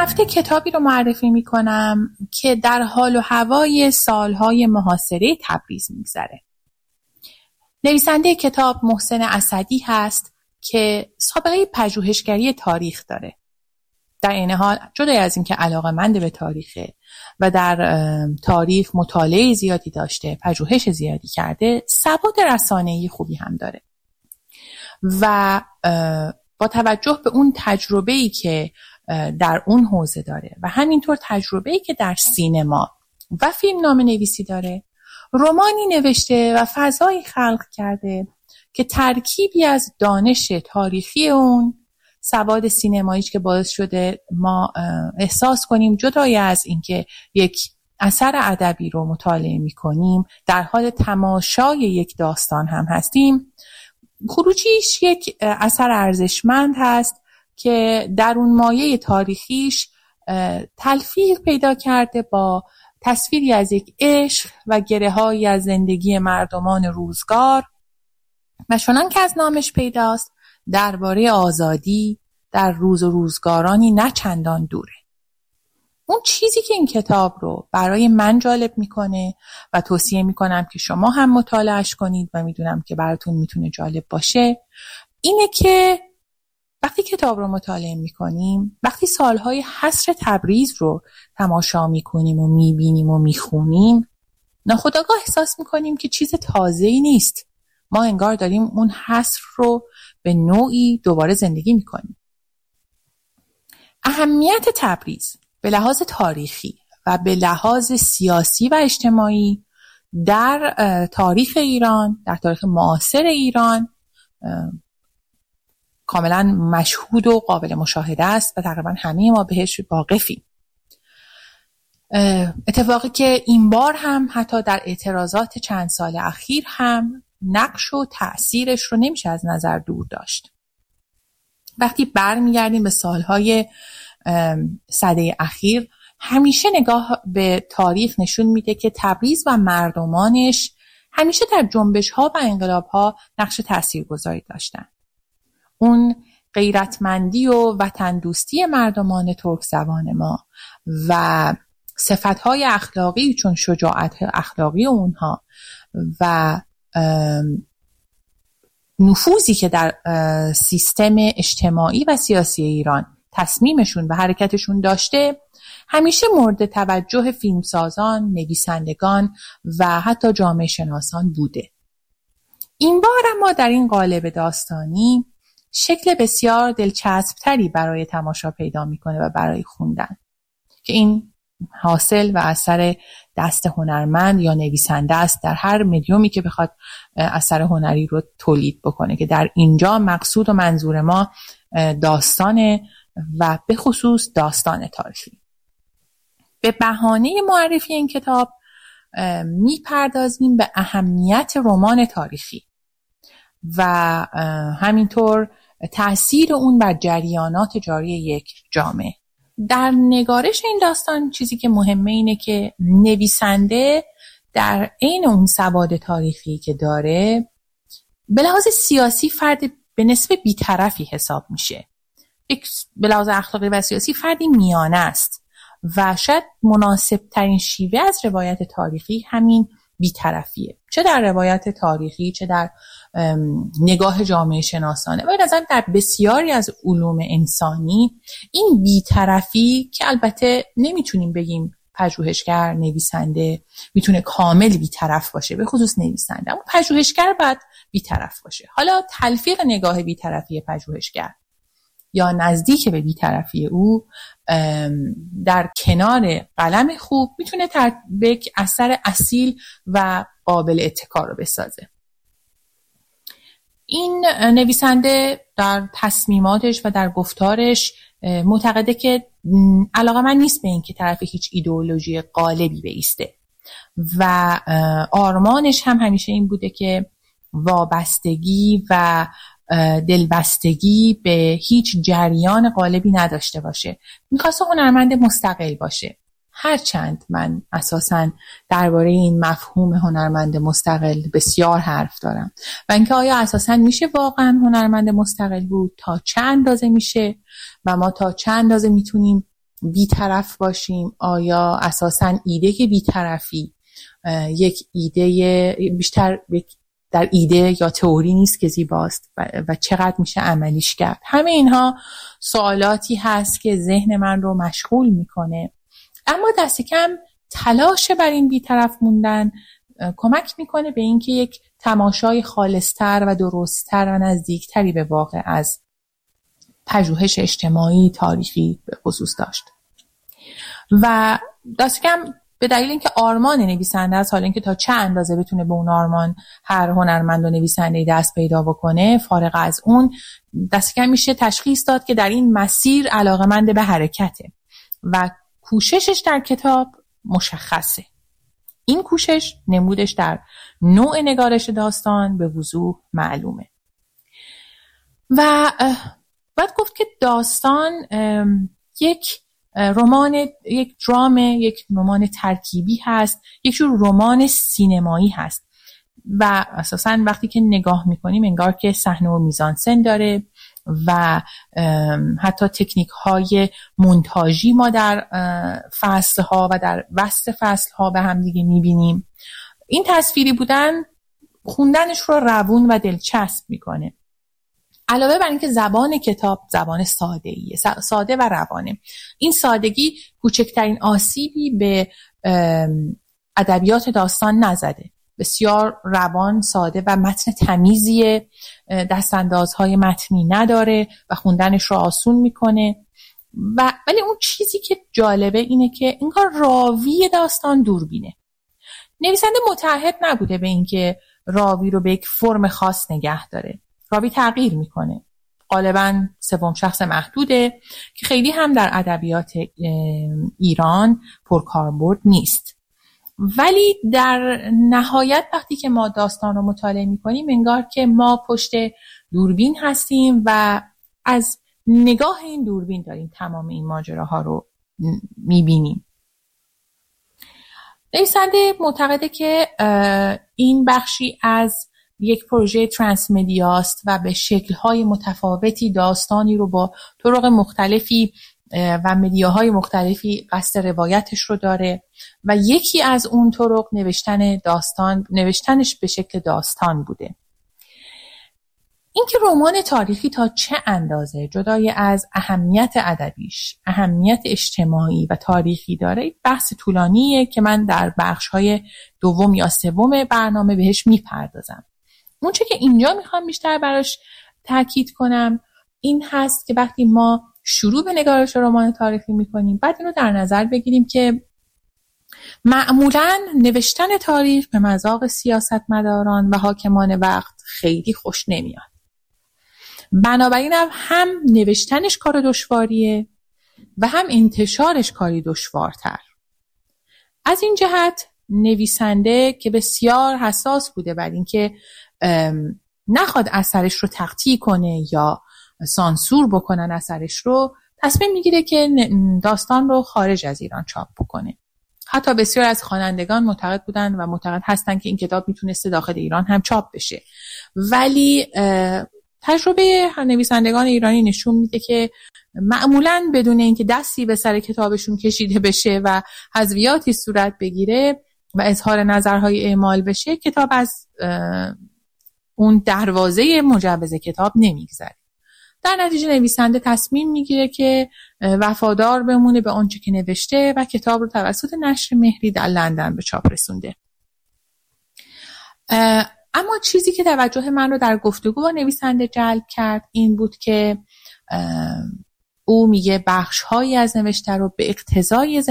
هفته کتابی رو معرفی میکنم که در حال و هوای سالهای محاصره تبریز میگذره. نویسنده کتاب محسن اسدی هست که سابقه پژوهشگری تاریخ داره. در این حال جدای از این که علاقه‌مند به تاریخه و در تاریخ مطالعه زیادی داشته، پژوهش زیادی کرده، سواد رسانه‌ای خوبی هم داره و با توجه به اون تجربه‌ای که در اون حوزه داره و همینطور تجربه‌ای که در سینما و فیلمنامه نویسی داره، رمانی نوشته و فضایی خلق کرده که ترکیبی از دانش تاریخی اون، سواد سینماییش که باعث شده ما احساس کنیم جدای از اینکه یک اثر ادبی رو مطالعه می‌کنیم در حال تماشای یک داستان هم هستیم، خروجیش یک اثر ارزشمند هست که در اون مایه تاریخیش تلفیق پیدا کرده با تصویری از یک عشق و گره‌هایی از زندگی مردمان روزگار و چنان که از نامش پیداست درباره آزادی در روز و روزگارانی نه چندان دوره. اون چیزی که این کتاب رو برای من جالب میکنه و توصیه میکنم که شما هم مطالعهش کنید و میدونم که براتون میتونه جالب باشه، اینه که وقتی کتاب رو مطالعه میکنیم، وقتی سالهای حصر تبریز رو تماشا میکنیم و میبینیم و میخونیم، ناخودآگاه احساس میکنیم که چیز تازه‌ای نیست. ما انگار داریم اون حصر رو به نوعی دوباره زندگی میکنیم. اهمیت تبریز به لحاظ تاریخی و به لحاظ سیاسی و اجتماعی در تاریخ ایران، در تاریخ معاصر ایران کاملا مشهود و قابل مشاهده است و تقریبا همه ما بهش واقفیم. اتفاقی که این بار هم حتی در اعتراضات چند سال اخیر هم نقش و تأثیرش رو نمیشه از نظر دور داشت. وقتی برمیگردیم به سالهای سده اخیر، همیشه نگاه به تاریخ نشون میده که تبریز و مردمانش همیشه در جنبش‌ها و انقلاب‌ها نقش تاثیرگذاری داشتن. اون غیرتمندی و وطن دوستی مردمان ترک زبان ما و صفت‌های اخلاقی چون شجاعت اخلاقی اونها و نفوذی که در سیستم اجتماعی و سیاسی ایران تصمیمشون و حرکتشون داشته، همیشه مورد توجه فیلمسازان، نویسندگان و حتی جامعه شناسان بوده. این بار اما در این قالب داستانی شکل بسیار دلچسبتری برای تماشا پیدا میکنه و برای خوندن که این حاصل و اثر دست هنرمند یا نویسنده است در هر مدیومی که بخواد اثر هنری رو تولید بکنه، که در اینجا مقصود و منظور ما داستانه و به خصوص داستان تاریخی. به بهانه معرفی این کتاب میپردازیم به اهمیت رمان تاریخی و همینطور تأثیر اون بر جریانات جاری یک جامعه. در نگارش این داستان چیزی که مهمه اینه که نویسنده در عین اون سواد تاریخی که داره به لحاظ سیاسی فرد به نسبت بی‌طرفی حساب میشه. به لحاظ اخلاقی و سیاسی فردی میانه است و شاید مناسب ترین شیوه از روایت تاریخی همین بی‌طرفیه، چه در روایت تاریخی چه در نگاه جامعه شناسانه و نظر در بسیاری از علوم انسانی. این بی‌طرفی که البته نمیتونیم بگیم پژوهشگر، نویسنده میتونه کامل بی‌طرف باشه، به خصوص نویسنده، اما پژوهشگر باید بی‌طرف باشه. حالا تلفیق نگاه بی‌طرفی پژوهشگر یا نزدیک به بی‌طرفی او در کنار قلم خوب میتونه به یک اثر اصیل و قابل اتکا رو بسازه. این نویسنده در تصمیماتش و در گفتارش معتقده که علاقه‌مند نیست به این که طرف هیچ ایدئولوژی غالبی بایسته و آرمانش هم همیشه این بوده که وابستگی و دلبستگی به هیچ جریان غالبی نداشته باشه. میخواسته هنرمند مستقل باشه. هرچند من اساساً درباره این مفهوم هنرمند مستقل بسیار حرف دارم و اینکه آیا اساساً میشه واقعاً هنرمند مستقل بود، تا چه اندازه میشه و ما تا چه اندازه میتونیم بی‌طرف باشیم؟ آیا اساساً ایده که بی‌طرفی یک ایده بیشتر در ایده یا تئوری نیست که زیباست و چقدر میشه عملیش کرد؟ همه اینها سوالاتی هست که ذهن من رو مشغول میکنه، اما دست کم تلاش بر این بی‌طرف موندن کمک میکنه به اینکه یک تماشای خالصتر و درستتر و نزدیکتری به واقع از پژوهش اجتماعی تاریخی به خصوص داشت. و دست کم به دلیل اینکه آرمان نویسنده است، حالا اینکه تا چه اندازه بتونه به اون آرمان هر هنرمند و نویسنده‌ای دست پیدا بکنه، فارغ از اون دست کم میشه تشخیص داد که در این مسیر علاقه‌مند به حرکته و کوششش در کتاب مشخصه. این کوشش نمودش در نوع نگارش داستان به وضوح معلومه. و باید گفت که داستان یک رمان، یک درام، یک رمان ترکیبی هست، یک جور رمان سینمایی هست و اساساً وقتی که نگاه میکنیم انگار که صحنه و میزانسن داره و حتی تکنیک های مونتاژی ما در فصل ها و در وسط فصل ها به هم دیگه میبینیم. این تصویری بودن خوندنش رو روون و دلچسب میکنه. علاوه بر اینکه زبان کتاب زبان ساده‌ایه، ساده و روانه، این سادگی کوچکترین آسیبی به ادبیات داستان نزده. بسیار روان، ساده و متن تمیزیه، دستاندازهای متنی نداره و خوندنش رو آسون میکنه. ولی اون چیزی که جالبه اینه که انگار راوی داستان دوربینه. نویسنده متعهد نبوده به اینکه راوی رو به یک فرم خاص نگه داره. راوی تغییر میکنه. غالباً سوم شخص محدوده که خیلی هم در ادبیات ایران پرکاربرد نیست. ولی در نهایت وقتی که ما داستان رو مطالعه میکنیم انگار که ما پشت دوربین هستیم و از نگاه این دوربین داریم تمام این ماجراها رو میبینیم. نویسنده معتقده که این بخشی از یک پروژه ترانس مدیاست و به شکل‌های متفاوتی داستانی رو با طرق مختلفی و مدیاهای مختلفی قصد روایتش رو داره و یکی از اون طرق نوشتنش به شکل داستان بوده. اینکه رمان تاریخی تا چه اندازه جدای از اهمیت ادبیش اهمیت اجتماعی و تاریخی داره بحث طولانیه که من در بخش‌های دوم یا سوم برنامه بهش میپردازم. اون چه که اینجا میخوام بیشتر براش تاکید کنم این هست که وقتی ما شروع به نگارش رمان تاریخی میکنیم بعد اینو در نظر بگیریم که معمولاً نوشتن تاریخ به مذاق سیاستمداران و حاکمان وقت خیلی خوش نمیاد. بنابراین هم نوشتنش کار دشواریه و هم انتشارش کاری دشوارتر. از این جهت نویسنده که بسیار حساس بوده بر اینکه نخواد اثرش رو تقطیع کنه یا سانسور بکنن اثرش رو، تصمیم میگیره که داستان رو خارج از ایران چاپ بکنه. حتی بسیار از خوانندگان معتقد بودن و معتقد هستن که این کتاب میتونسته داخل ایران هم چاپ بشه، ولی تجربه نویسندگان ایرانی نشون میده که معمولاً بدون اینکه دستی به سر کتابشون کشیده بشه و حذویاتی صورت بگیره و اظهار نظرهای اعمال بشه، کتاب از اون دروازه مجوز کتاب نمیگذره. در نتیجه نویسنده تصمیم میگیره که وفادار بمونه به آنچه که نوشته و کتاب رو توسط نشر مهری در لندن به چاپ رسونده. اما چیزی که توجه من رو در گفتگو با نویسنده جلب کرد این بود که او میگه بخش‌هایی از نوشته رو به اقتضای